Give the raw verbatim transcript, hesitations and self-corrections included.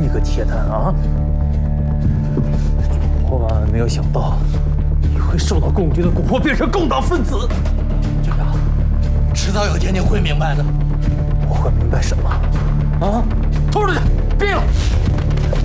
一个铁蛋啊！万万没有想到，你会受到共军的蛊惑，变成共党分子。 军长，迟早有一天你会明白的。 我会明白什么？啊！拖出去，毙了！